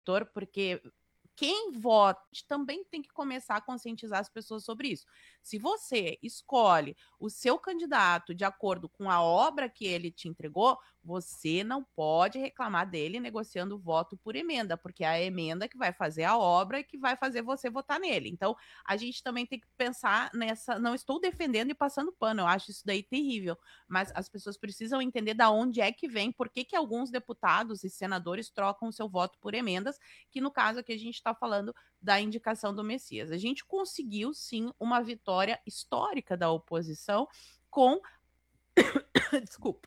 porque quem vota também tem que começar a conscientizar as pessoas sobre isso. Se você escolhe o seu candidato de acordo com a obra que ele te entregou, você não pode reclamar dele negociando voto por emenda, porque é a emenda que vai fazer a obra e que vai fazer você votar nele. Então, a gente também tem que pensar nessa. Não estou defendendo e passando pano, eu acho isso daí terrível, mas as pessoas precisam entender da onde é que vem, por que alguns deputados e senadores trocam o seu voto por emendas, que no caso aqui a gente está falando da indicação do Messias. A gente conseguiu, sim, uma vitória histórica da oposição com desculpa,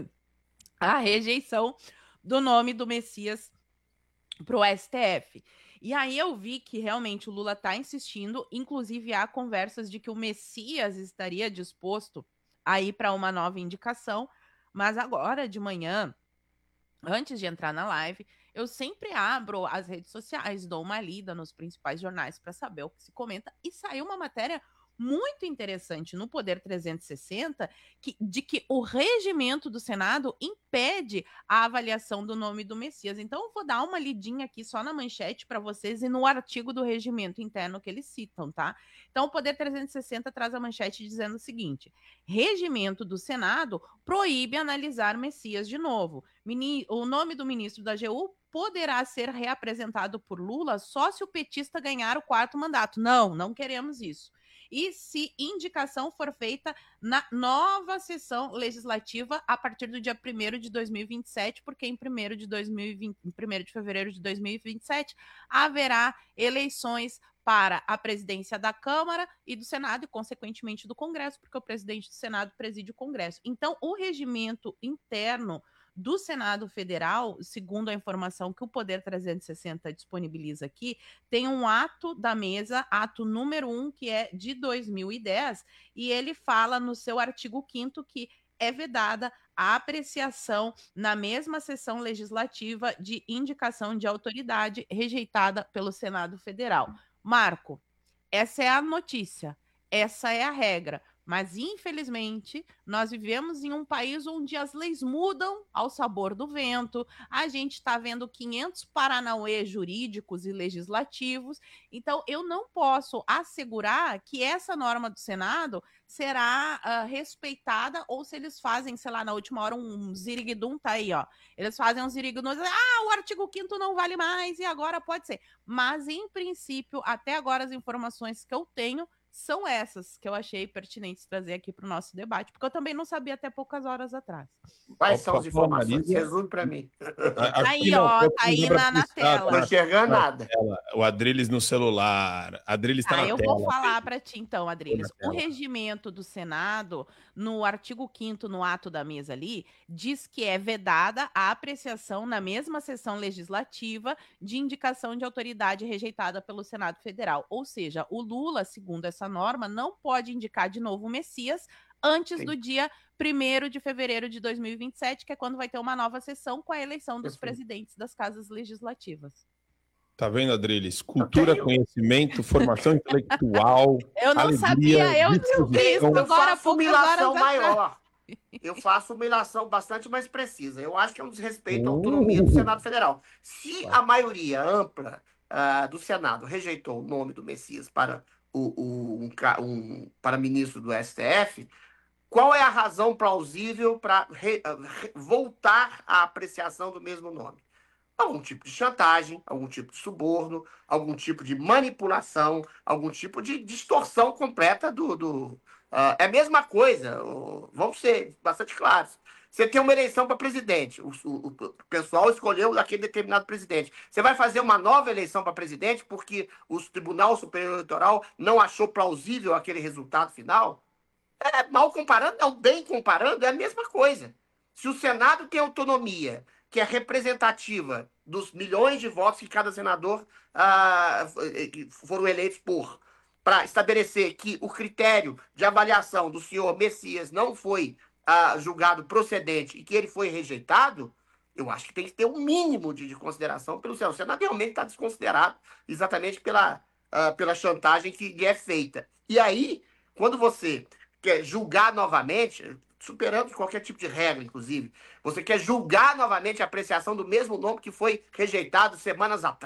a rejeição do nome do Messias para o STF. E aí eu vi que realmente o Lula está insistindo, inclusive há conversas de que o Messias estaria disposto a ir para uma nova indicação, mas agora de manhã, antes de entrar na live, eu sempre abro as redes sociais, dou uma lida nos principais jornais para saber o que se comenta, e saiu uma matéria muito interessante no Poder 360 de que o regimento do Senado impede a avaliação do nome do Messias. Então, eu vou dar uma lidinha aqui só na manchete para vocês e no artigo do regimento interno que eles citam, tá? Então, o Poder 360 traz a manchete dizendo o seguinte: regimento do Senado proíbe analisar Messias de novo. O nome do ministro da AGU poderá ser reapresentado por Lula só se o petista ganhar o 4º mandato. Não, não queremos isso. E se indicação for feita na nova sessão legislativa a partir do dia 1º de 2027, porque em 1º de fevereiro de 2027 haverá eleições para a presidência da Câmara e do Senado e, consequentemente, do Congresso, porque o presidente do Senado preside o Congresso. Então, o regimento interno do Senado Federal, segundo a informação que o Poder 360 disponibiliza aqui, tem um ato da mesa, ato número 1, que é de 2010, e ele fala no seu artigo 5º que é vedada a apreciação na mesma sessão legislativa de indicação de autoridade rejeitada pelo Senado Federal. Marco, essa é a notícia, essa é a regra. Mas, infelizmente, nós vivemos em um país onde as leis mudam ao sabor do vento. A gente está vendo 500 paranauê jurídicos e legislativos. Então, eu não posso assegurar que essa norma do Senado será respeitada, ou se eles fazem, sei lá, na última hora um ziriguidum, tá aí, ó. Eles fazem um ziriguidum, o artigo 5º não vale mais e agora pode ser. Mas, em princípio, até agora as informações que eu tenho são essas que eu achei pertinentes trazer aqui para o nosso debate, porque eu também não sabia até poucas horas atrás. Quais são as informações? Resume para mim. Aí, ó, tá aí na tela. Não enxergando nada. O Adriles no celular. Adriles está na tela. Eu vou falar para ti, então, Adriles. O regimento do Senado, no artigo 5º, no ato da mesa ali, diz que é vedada a apreciação na mesma sessão legislativa de indicação de autoridade rejeitada pelo Senado Federal. Ou seja, o Lula, segundo essa norma, não pode indicar de novo o Messias antes do dia 1º de fevereiro de 2027, que é quando vai ter uma nova sessão com a eleição dos presidentes das casas legislativas. Tá vendo, Adriles? Cultura, conhecimento, formação intelectual. Eu não sabia, eu descobri isso agora há poucas horas maior. Eu faço uma ilação bastante mais precisa. Eu acho que é um desrespeito à autonomia do Senado Federal. Se a maioria ampla do Senado rejeitou o nome do Messias para para ministro do STF, qual é a razão plausível para voltar à apreciação do mesmo nome? Algum tipo de chantagem, algum tipo de suborno, algum tipo de manipulação, algum tipo de distorção completa é a mesma coisa, vamos ser bastante claros. Você tem uma eleição para presidente, o pessoal escolheu aquele determinado presidente. Você vai fazer uma nova eleição para presidente porque o Tribunal Superior Eleitoral não achou plausível aquele resultado final? Mal comparando, não, bem comparando, é a mesma coisa. Se o Senado tem autonomia, que é representativa dos milhões de votos que cada senador foram eleitos para estabelecer que o critério de avaliação do senhor Messias não foi julgado procedente e que ele foi rejeitado, eu acho que tem que ter um mínimo de consideração pelo Senado. O Senado realmente está desconsiderado exatamente pela chantagem que lhe é feita. E aí, quando você quer julgar novamente, superando qualquer tipo de regra, inclusive. Você quer julgar novamente a apreciação do mesmo nome que foi rejeitado semanas atrás.